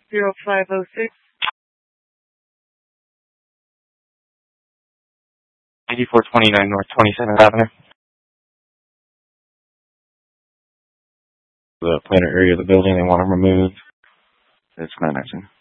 0506. 8429 North 27th Avenue. The planner area of the building they want to remove. It's not matching.